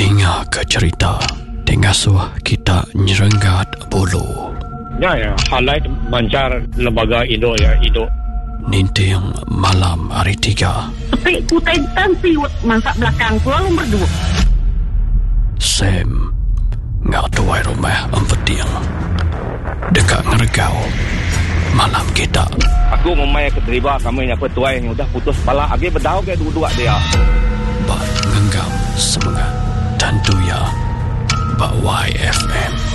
Dengar ke cerita Tengasuh kita nyerenggat bulu. Ya, halai mancar lembaga Indo ya, Indo. Ninting malam hari 3. Tapi ku tentan siwet masak belakang ku lalu berdua. Sam ngak tuai rumah empeting dekat ngergau malam kita. Aku memang keterlibat kami yang petuai yang udah putus kepala. Agi berdau ke dua-dua dia. Bak ngenggam semangat dan tuya Bak YFM.